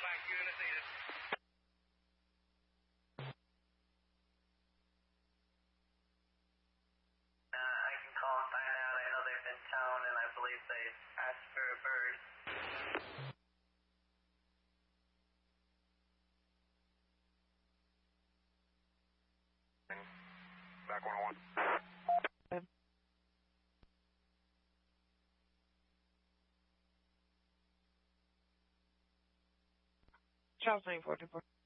back unit as needed. I can call and find out. I know they've been town, and I believe they asked for a bird. Back 101. Charles 944.